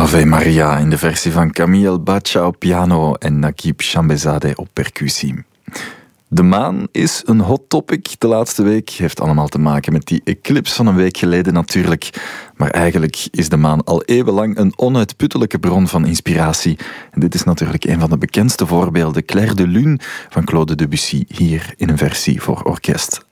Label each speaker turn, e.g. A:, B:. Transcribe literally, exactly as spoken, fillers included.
A: Ave Maria in de versie van Camille El Bacha op piano en Naguib Shambezadeh op percussie. De maan is een hot topic de laatste week. Heeft allemaal te maken met die eclipse van een week geleden natuurlijk. Maar eigenlijk is de maan al eeuwenlang een onuitputtelijke bron van inspiratie. En dit is natuurlijk een van de bekendste voorbeelden. Clair de Lune van Claude Debussy, hier in een versie voor orkest.